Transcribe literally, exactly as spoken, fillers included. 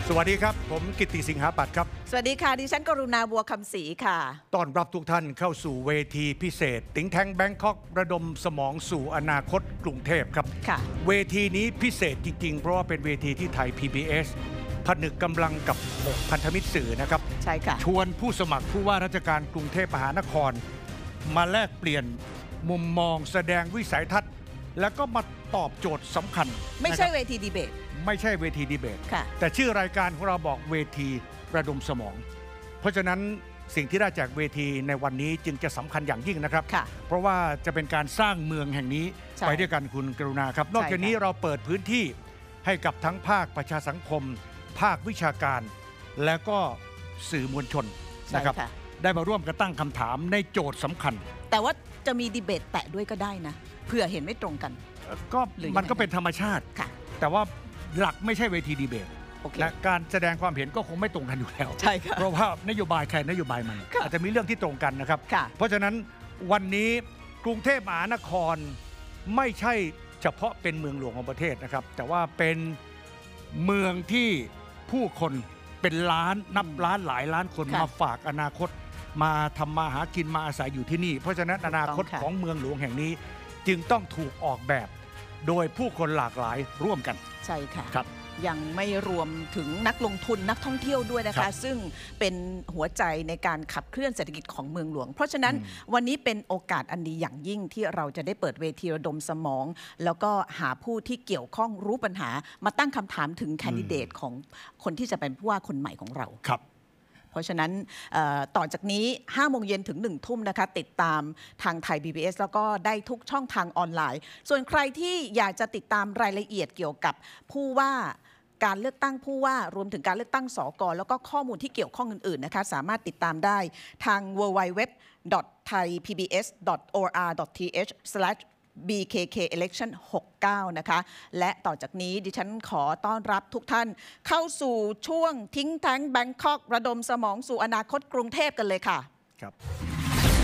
สวัสดีครับผมกิตติสิงหาปัตย์ครับสวัสดีค่ะดิฉันกรุณาบัวคำศรีค่ะต้อนรับทุกท่านเข้าสู่เวทีพิเศษThink Tank Bangkokระดมสมองสู่อนาคตกรุงเทพครับค่ะเวทีนี้พิเศษจริงๆเพราะว่าเป็นเวทีที่ไทย พี บี เอส ผนึกกำลังกับหกพันธมิตรสื่อนะครับใช่ค่ะชวนผู้สมัครผู้ว่าราชการกรุงเทพมหานครมาแลกเปลี่ยนมุมมองแสดงวิสัยทัศน์แล้วก็มาตอบโจทย์สำคัญไม่ใช่เวทีดีเบตไม่ใช่เวทีดีเบตแต่ชื่อรายการของเราบอกเวทีระดมสมองเพราะฉะนั้นสิ่งที่ได้จากเวทีในวันนี้จึงจะสำคัญอย่างยิ่งนะครับเพราะว่าจะเป็นการสร้างเมืองแห่งนี้ไปด้วยกันคุณกรุณาครับนอกจากนี้เราเปิดพื้นที่ให้กับทั้งภาคประชาสังคมภาควิชาการและก็สื่อมวลชนนะครับได้มาร่วมกันตั้งคำถามในโจทย์สำคัญแต่ว่าจะมีดีเบตแตะด้วยก็ได้นะเผื่อเห็นไม่ตรงกันก็มันก็เป็นธรรมชาติแต่ว่าหลักไม่ใช่เวทีดีเบตและการแสดงความเห็นก็คงไม่ตรงกันอยู่แล้วใช่ค่ะเพราะว่านโยบายใครนโยบายมันอาจจะมีเรื่องที่ตรงกันนะครับเพราะฉะนั้นวันนี้กรุงเทพมหานครไม่ใช่เฉพาะเป็นเมืองหลวงของประเทศนะครับแต่ว่าเป็นเมืองที่ผู้คนเป็นล้านนับล้านหลายล้านคนมาฝากอนาคตมาทำมาหากินมาอาศัยอยู่ที่นี่เพราะฉะนั้นอนาคตของเมืองหลวงแห่งนี้จึงต้องถูกออกแบบโดยผู้คนหลากหลายร่วมกันใช่ค่ะครับยังไม่รวมถึงนักลงทุนนักท่องเที่ยวด้วยนะคะซึ่งเป็นหัวใจในการขับเคลื่อนเศรษฐกิจของเมืองหลวงเพราะฉะนั้นวันนี้เป็นโอกาสอันดีอย่างยิ่งที่เราจะได้เปิดเวทีระดมสมองแล้วก็หาผู้ที่เกี่ยวข้องรู้ปัญหามาตั้งคำถามถึงแคนดิเดตของคนที่จะเป็นผู้ว่าคนใหม่ของเราครับเพราะฉะนั้นต่อจากนี้ห้าโมงเย็นถึงหนึ่งทุ่มนะคะติดตามทางไทย พี บี เอส แล้วก็ได้ทุกช่องทางออนไลน์ส่วนใครที่อยากจะติดตามรายละเอียดเกี่ยวกับผู้ว่าการเลือกตั้งผู้ว่ารวมถึงการเลือกตั้งสกแล้วก็ข้อมูลที่เกี่ยวข้องอื่นๆนะคะสามารถติดตามได้ทาง ดับเบิลยู ดับเบิลยู ดับเบิลยู ดอท ไทย พี บี เอส ดอท โอ อาร์ ดอท ที เอช สแลช บี เค เค Election หกสิบเก้า นะคะและต่อจากนี้ดิฉันขอต้อนรับทุกท่านเข้าสู่ช่วงThink Tank Bangkokระดมสมองสู่อนาคตกรุงเทพกันเลยค่ะครับ